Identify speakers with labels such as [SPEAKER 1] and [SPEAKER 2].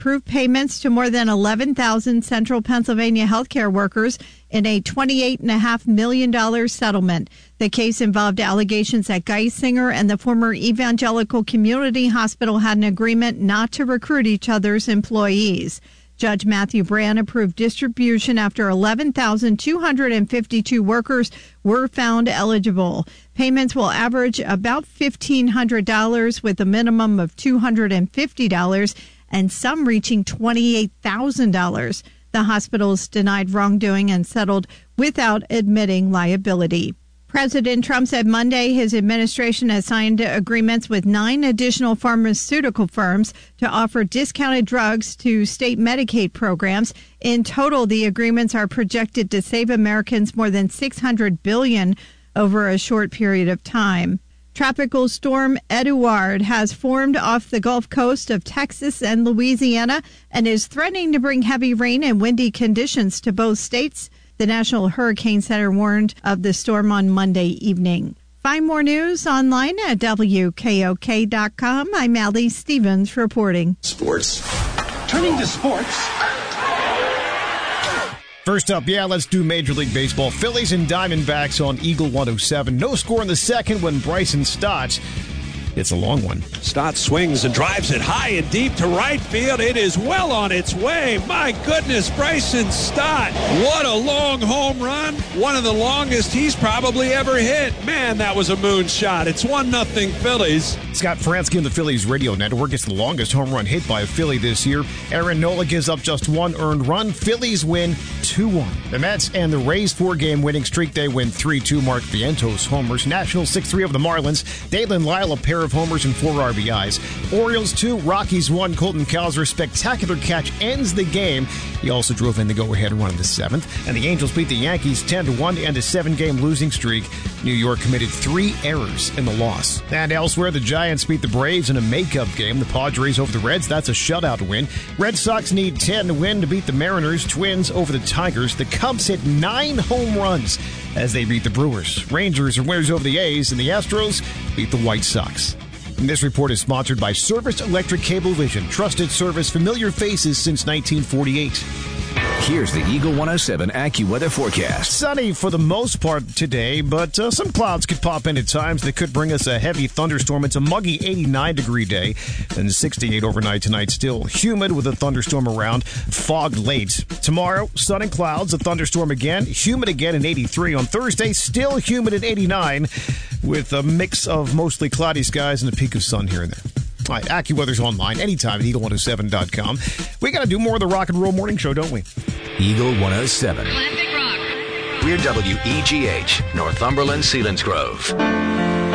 [SPEAKER 1] approved payments to more than 11,000 Central Pennsylvania healthcare workers in a $28.5 million settlement. The case involved allegations that Geisinger and the former Evangelical Community Hospital had an agreement not to recruit each other's employees. Judge Matthew Brand approved distribution after 11,252 workers were found eligible. Payments will average about $1,500 with a minimum of $250 and some reaching $28,000. The hospitals denied wrongdoing and settled without admitting liability. President Trump said Monday his administration has signed agreements with 9 additional pharmaceutical firms to offer discounted drugs to state Medicaid programs. In total, the agreements are projected to save Americans more than $600 billion over a short period of time. Tropical storm Eduard has formed off the Gulf Coast of Texas and Louisiana and is threatening to bring heavy rain and windy conditions to both states. The National Hurricane Center warned of the storm on Monday evening. Find more news online at WKOK.com. I'm Allie Stevens reporting.
[SPEAKER 2] Sports. Turning to sports.
[SPEAKER 3] First up, let's do Major League Baseball. Phillies and Diamondbacks on Eagle 107. No score in the second when Bryson Stott. It's a long one.
[SPEAKER 4] Stott swings and drives it high and deep to right field. It is well on its way. My goodness, Bryson Stott. What a long home run. One of the longest he's probably ever hit. Man, that was a moonshot. It's 1-0 Phillies.
[SPEAKER 3] Scott Fransky on the Phillies radio network. It's the longest home run hit by a Philly this year. Aaron Nola gives up just 1 earned run. Phillies win 2-1. The Mets and the Rays 4-game winning streak. They win 3-2. Mark Vientos homers. Nationals 6-3 over the Marlins. Dalen Lyle a pair of homers and 4 RBIs. Orioles 2, Rockies 1. Colton Cowser's spectacular catch ends the game. He also drove in the go-ahead run in the 7th. And the Angels beat the Yankees 10-1 to end a 7-game losing streak. New York committed 3 errors in the loss. And elsewhere, the Giants beat the Braves in a makeup game. The Padres over the Reds. That's a shutout win. Red Sox need 10 to win to beat the Mariners. Twins over the Tigers. The Cubs hit 9 home runs as they beat the Brewers. Rangers are winners over the A's, and the Astros beat the White Sox. And this report is sponsored by Service Electric Cablevision. Trusted service, familiar faces since 1948.
[SPEAKER 5] Here's the Eagle 107 AccuWeather forecast.
[SPEAKER 3] Sunny for the most part today, but some clouds could pop in at times that could bring us a heavy thunderstorm. It's a muggy 89-degree day, and 68 overnight tonight. Still humid with a thunderstorm around. Fog late. Tomorrow, sun and clouds, a thunderstorm again. Humid again at 83. On Thursday, still humid at 89 with a mix of mostly cloudy skies and a peak of sun here and there. All right, AccuWeather's online anytime at Eagle107.com. We got to do more of the Rock and Roll Morning Show, don't we?
[SPEAKER 5] Eagle 107.
[SPEAKER 6] Classic rock.
[SPEAKER 5] We're WEGH, Northumberland, Selinsgrove.